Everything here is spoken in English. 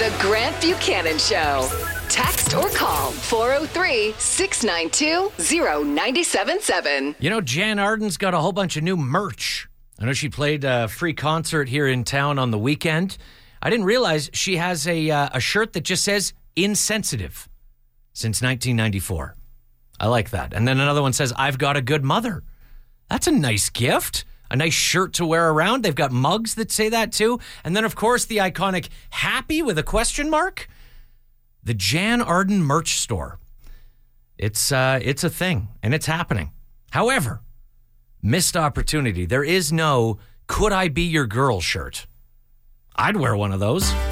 The Grant Buchanan Show. Text or call 403-692-0977. You know, Jan Arden's got a whole bunch of new merch. I know she played a free concert here in town on the weekend. I didn't realize she has a shirt that just says insensitive since 1994. I like that. And then another one says, I've got a good mother. That's a nice gift. A nice shirt to wear around. They've got mugs that say that too. And then, of course, the iconic happy with a question mark. The Jan Arden merch store. It's a thing, and it's happening. However, missed opportunity. There is no could I be your girl shirt. I'd wear one of those.